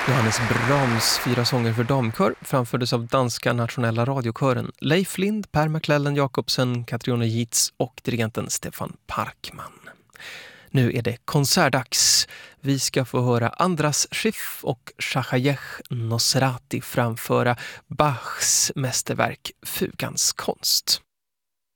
Johannes Brahms 4 sånger för damkör framfördes av danska nationella radiokören Leif Lind, Per McClellan Jacobsen, Katriona Gitz och dirigenten Stefan Parkman. Nu är det konsertdags. Vi ska få höra Andras Schiff och Shahayech Nosrati framföra Bachs mästerverk Fugans konst.